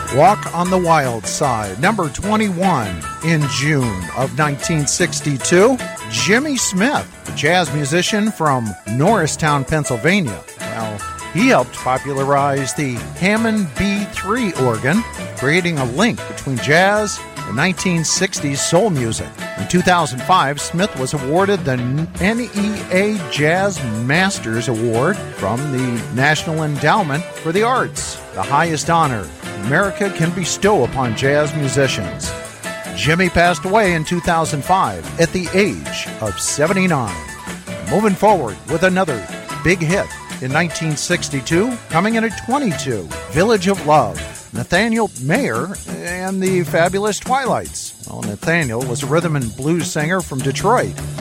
Walk on the Wild Side, number 21 in June of 1962. Jimmy Smith, a jazz musician from Norristown, Pennsylvania. Well, he helped popularize the Hammond B3 organ, creating a link between jazz and 1960s soul music. In 2005, Smith was awarded the NEA Jazz Masters Award from the National Endowment for the Arts, the highest honor America can bestow upon jazz musicians. Jimmy passed away in 2005 at the age of 79. Moving forward with another big hit in 1962, coming in at 22, Village of Love, Nathaniel Mayer and the Fabulous Twilights. Well, Nathaniel was a rhythm and blues singer from Detroit.